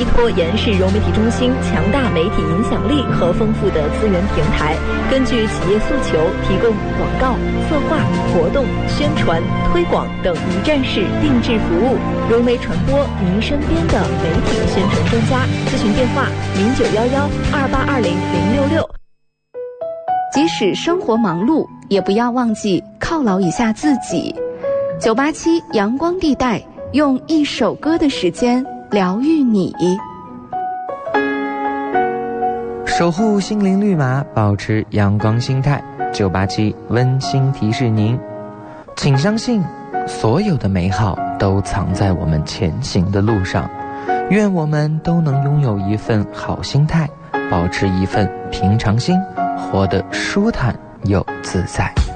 依托延世融媒体中心强大媒体影响力和丰富的资源平台，根据企业诉求提供广告、策划、活动、宣传、推广等一站式定制服务。融媒传播，您身边的媒体宣传专家。咨询电话0911282006。 即使生活忙碌，也不要忘记犒劳一下自己。987阳光地带，用一首歌的时间疗愈你。 守护心灵绿码，保持阳光心态。987温馨提示您，请相信所有的美好都藏在我们前行的路上。愿我们都能拥有一份好心态，保持一份平常心，活得舒坦又自在。